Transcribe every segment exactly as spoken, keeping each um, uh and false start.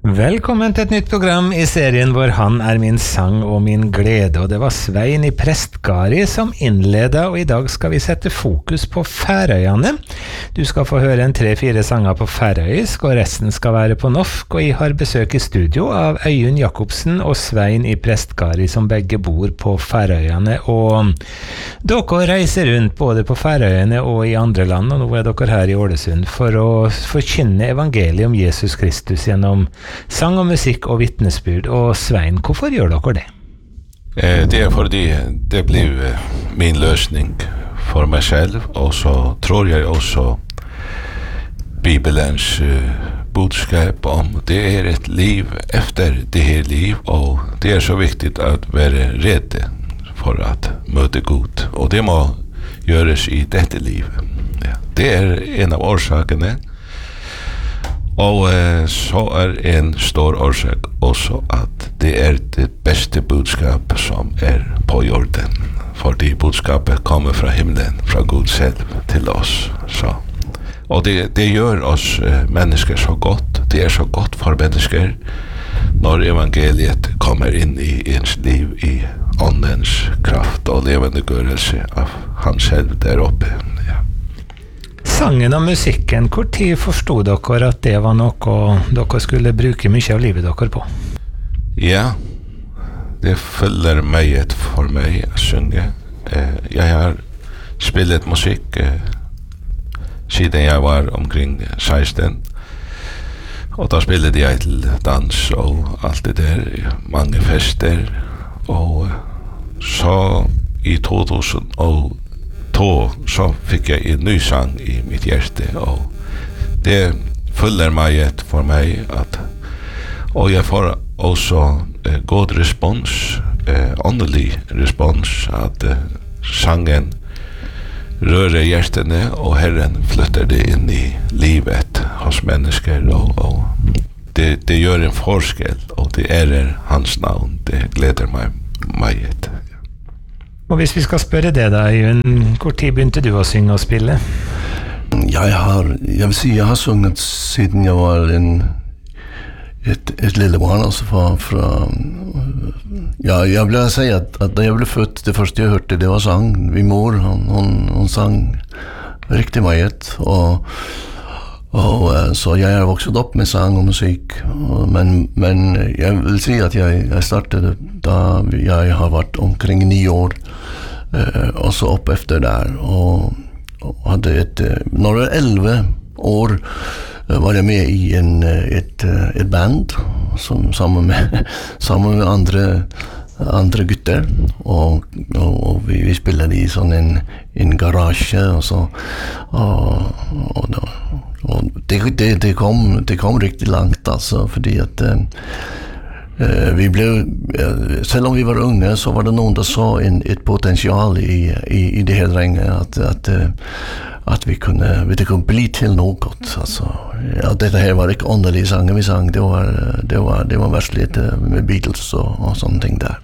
Velkommen til et nytt program i serien hvor han er min sang og min glede, og det var Svein i Prestgari som innledet, og i dag skal vi sette fokus på Færøyene. Du skal få høre en tre-fire sanger på færøysk, og resten skal være på norsk, og jeg har besøk i studio av Øyunn Jakobsen og Svein i Prestgari som begge bor på Færøyene, og dere reiser rundt både på Færøyene og i andre land, og nå er dere her i Ålesund for å forkynne evangeliet om Jesus Kristus gjennom sang og musikk og vittnesbyrd. Og Svein, hvorfor gjør dere det? Eh, det er fordi det blir min løsning for meg selv, og så tror jeg også Bibelens uh, budskap om det er et liv efter det her liv, og det er så viktig å være redd for å møte Gud, og det må gjøres i dette livet. Ja, det er en av årsakene. Og eh, så er en stor årsak også at det er det beste budskap som er på jorden. Fordi budskapet kommer fra himmelen, fra Gud selv til oss. Så. Og det, det gjør oss eh, mennesker så godt. Det er så godt for mennesker når evangeliet kommer inn i ens liv i åndens kraft og levendegørelse av han selv der oppe. Ja. Sangen og musikken, hvor tid forstod dere at det var noe dere skulle bruke mye av livet dere på? Ja, det følger meg for meg å synge. Jeg har spillet musikk siden jeg var omkring seksten, og da spillet jeg til dans og alt det der, mange fester, og så i to tusen og to så fikk jeg en ny sang i mitt hjerte, og det følger meg for meg at, og jeg får også eh, god respons, eh, åndelig respons, at eh, sangen rører hjertene, og Herren flytter det inn i livet hos mennesker, og, og det, det gjør en forskjell, og det er hans navn, det gleder meg meget. Og hvis vi skal spørre det da, Øyunn, hvor tid begynte du å synge og spille? Jeg har, jeg vil si, jeg har sunget siden jeg var en, et, et lille barn, altså fra, fra ja, jeg vil si at, at da jeg ble født, det første jeg hørte, det var sang. Min mor, hun, hun, hun sang riktig meget, og Og uh, så jeg har vokset opp med sang og musikk, og, men, men jeg vil si at jeg, jeg startet da jeg har vært omkring ni år, uh, og så opp efter der, og, og hadde et, uh, når jeg var elleve år, uh, var jeg med i en, uh, et, uh, et band, som, sammen, med, sammen med andre, andre gutter, og, og, og vi, vi spiller i sånn en, en garasje, og så, og, og da, og det, det, det, kom, det kom riktig langt, altså, fordi at uh, vi ble, uh, selv om vi var unge, så var det noen som så en, et potensial i, i, i det her drenget, at, at, uh, at vi kunne, det kunne bli til noe godt, altså. Ja, dette her var ikke åndelige sanger vi sang, det var, det var, det var verst litt med Beatles og, og sånne ting der.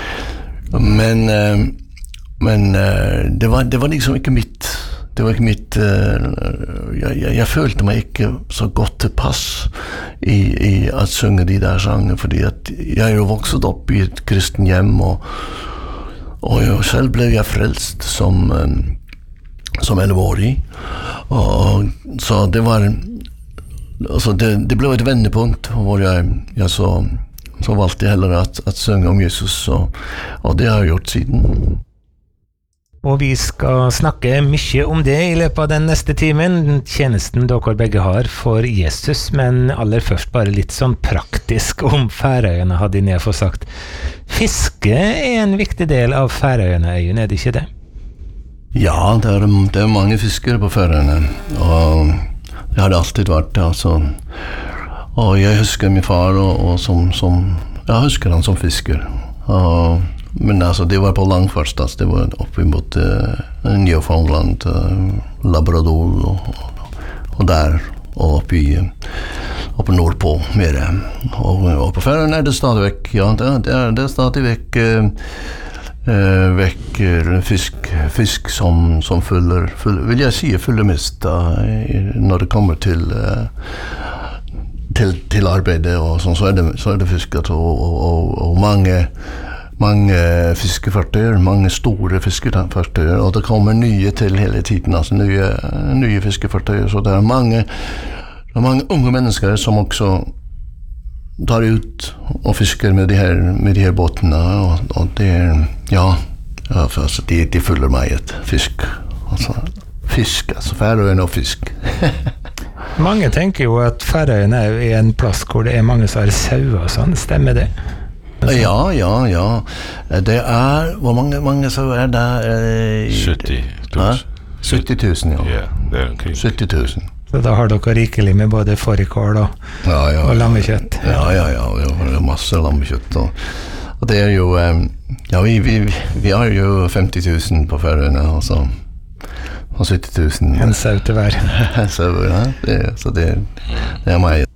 Men, uh, men uh, det, var, det var liksom ikke mitt. Det var ikke mitt, uh, jeg, jeg, jeg følte meg ikke så godt til pass i, i at synge de der sangene, fordi at jeg er jo vokset opp i et kristen hjem, og, og jeg, selv ble jeg frelst som, um, som elleveårig, og så det var, altså det, det ble et vendepunkt hvor jeg, jeg så, så valgte jeg heller at, at synge om Jesus, og, og det har jeg gjort siden. Og vi skal snakke mye om det i løpet av den neste timen, tjenesten dere begge har for Jesus, men aller først bare litt sånn praktisk om Færøyene, hadde jeg ned for sagt. Fiske er en viktig del av Færøyene, Øyunn, er det ikke det? Ja, det er, det er mange fiskere på Færøyene, og det har det alltid vært, altså. Og jeg husker min far, og, og som, som, jeg husker han som fisker, og men alltså det var på Langfors, alltså det var uppe mot uh, Newfoundland, uh, Labrador och, och där och uppe i uppe norr på mer och, och på Färöarna är det stadigväck, ja det, det är det är stadigväck uh, uh, väck uh, fisk fisk som som fyller full, vill jag säga fyller mest uh, när det kommer till uh, till till arbete och så så är det så är det fiskat och och och många många fiskefartyg, många stora fiskefartyg och det kommer nya till hela tiden alltså nya nya fiskefartyg så det är många det är många unga människor som också tar ut och fiskar med de här med de här båtarna och, och det är ja ja för alltså det det fyller mig ett fisk alltså fisk alltså Färöarna och fisk. Mange tenker jo at Færøyene er en plass hvor det er mange som har sau og sånn, stemmer det? Ja, ja, ja. Det er, hvor mange, mange så er det? Eh, sytti tusen. sytti tusen, ja. Ja, det er omkring. sytti tusen. Så da har dere rikelig med både fårikål og, ja, ja, og lammekjøtt. Ja, ja, ja. Vi har masse lammekjøtt. Og, og det er jo, um, ja, vi, vi, vi har jo femti tusen på Færøyene, og så og sytti tusen. En sau til hver. Så, ja, det, så det, det er meg.